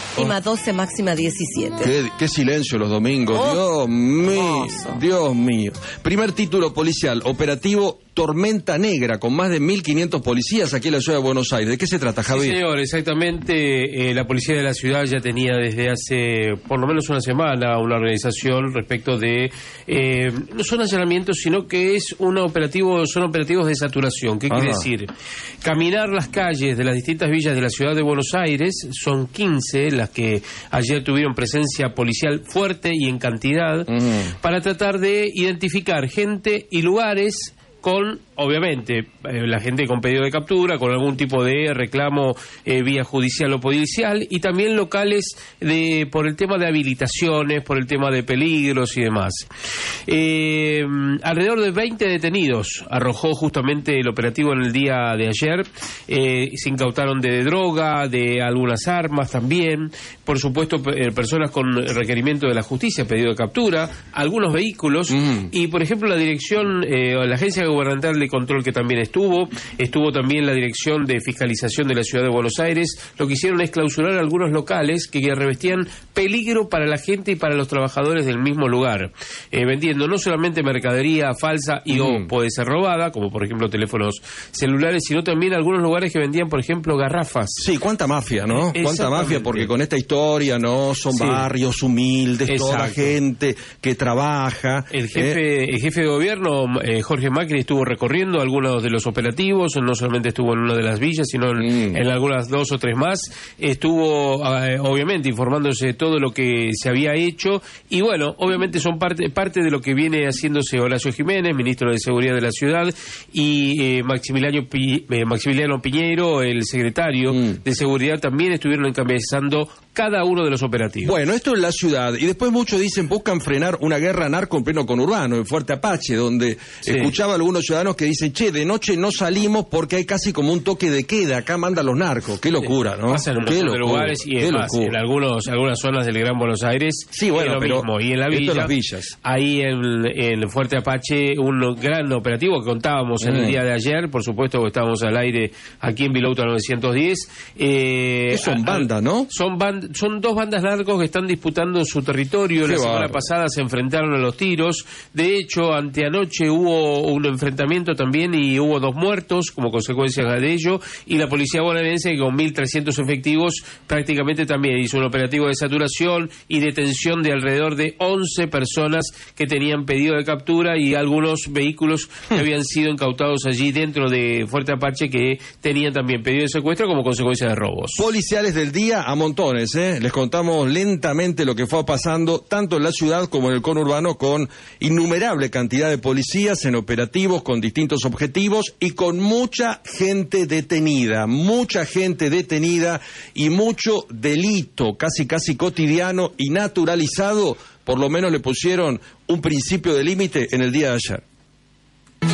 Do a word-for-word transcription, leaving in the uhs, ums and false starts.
Mínima oh. doce, máxima diecisiete. Qué, qué silencio los domingos, oh. Dios mío, Hermoso. Dios mío. Primer título policial, operativo Tormenta Negra, con más de mil quinientos policías aquí en la ciudad de Buenos Aires. ¿De qué se trata, Javier? Sí, señor, exactamente. Eh, la policía de la ciudad ya tenía desde hace por lo menos una semana una organización respecto de, eh, no son allanamientos, sino que es un operativo, son operativos de saturación. ¿Qué Ajá. quiere decir? Caminar las calles de las distintas villas de la ciudad de Buenos Aires, son quince las que ayer tuvieron presencia policial fuerte y en cantidad, uh-huh. para tratar de identificar gente y lugares con, obviamente, eh, la gente con pedido de captura, con algún tipo de reclamo eh, vía judicial o policial, y también locales de por el tema de habilitaciones, por el tema de peligros y demás. Eh, alrededor de veinte detenidos arrojó justamente el operativo en el día de ayer. Eh, se incautaron de droga, de algunas armas también, por supuesto, eh, personas con requerimiento de la justicia, pedido de captura, algunos vehículos, mm. y por ejemplo la dirección, eh, la agencia gubernamental de control que también estuvo, estuvo también la Dirección de Fiscalización de la Ciudad de Buenos Aires. Lo que hicieron es clausurar algunos locales que revestían peligro para la gente y para los trabajadores del mismo lugar, eh, vendiendo no solamente mercadería falsa y mm. o puede ser robada, como por ejemplo teléfonos celulares, sino también algunos lugares que vendían, por ejemplo, garrafas. Sí, cuánta mafia, ¿no? Cuánta mafia, porque con esta historia, ¿no? Son sí. barrios humildes, Exacto. toda gente que trabaja. El jefe, eh. el jefe de gobierno, eh, Jorge Macri, estuvo recorriendo algunos de los operativos, no solamente estuvo en una de las villas, sino en, mm. en algunas dos o tres más. Estuvo, eh, obviamente, informándose de todo lo que se había hecho, y bueno, obviamente son parte, parte de lo que viene haciéndose Horacio Jiménez, ministro de Seguridad de la Ciudad, y eh, Maximiliano, Pi, eh, Maximiliano Piñeiro, el secretario mm. de Seguridad, también estuvieron encabezando cada uno de los operativos. Bueno, esto es la ciudad, y después muchos dicen buscan frenar una guerra narco en pleno conurbano, en Fuerte Apache, donde sí. escuchaba a algunos ciudadanos que dicen, che, de noche no salimos porque hay casi como un toque de queda, acá mandan los narcos. Qué locura, ¿no? Pasa en un montón de lugares, y es más, en algunos, algunas zonas del Gran Buenos Aires, sí, bueno, lo pero mismo. Y en la villa, las villas. Ahí en, en Fuerte Apache, un gran operativo que contábamos mm. en el día de ayer, por supuesto que estábamos al aire aquí en Vilauta novecientos diez. Eh, son bandas, ¿no? Son, band, son dos bandas narcos que están disputando su territorio. Qué la semana barro. pasada se enfrentaron a los tiros. De hecho, anteanoche hubo un enfrentamiento también y hubo dos muertos como consecuencia de ello, y la policía bonaerense, con mil trescientos efectivos, prácticamente también hizo un operativo de saturación y detención de alrededor de once personas que tenían pedido de captura, y algunos vehículos que habían sido incautados allí dentro de Fuerte Apache que tenían también pedido de secuestro como consecuencia de robos. Policiales del día a montones, ¿eh? Les contamos lentamente lo que fue pasando tanto en la ciudad como en el conurbano, con innumerable cantidad de policías en operativos con distintos objetivos y con mucha gente detenida, mucha gente detenida y mucho delito casi casi cotidiano y naturalizado. Por lo menos le pusieron un principio de límite en el día de ayer.